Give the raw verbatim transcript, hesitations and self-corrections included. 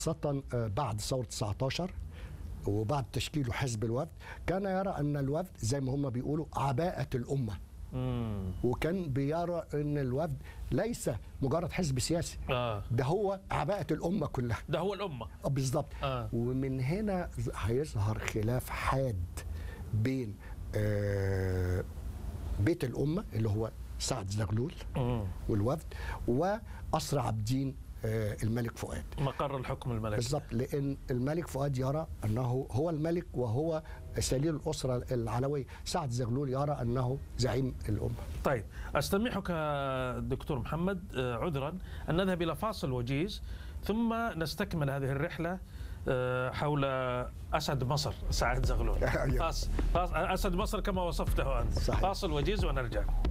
خاصة بعد ثورة تسعة عشر وبعد تشكيله حزب الوفد، كان يرى أن الوفد زي ما هم بيقولوا عباءة الأمة. مم. وكان بيرى أن الوفد ليس مجرد حزب سياسي، آه. ده هو عباءة الأمة كلها، ده هو الأمة بالضبط. آه. ومن هنا هيظهر خلاف حاد بين آه بيت الأمة اللي هو سعد زغلول مم. والوفد، وقصر عابدين الملك فؤاد، مقر الحكم الملكي. بالضبط، لأن الملك فؤاد يرى أنه هو الملك وهو سليل الأسرة العلوية، سعد زغلول يرى أنه زعيم الأمة. طيب، أستميحك دكتور محمد، عذرا أن نذهب إلى فاصل وجيز ثم نستكمل هذه الرحلة حول أسد مصر سعد زغلول. أسد مصر كما وصفته أنت. فاصل وجيز ونرجع.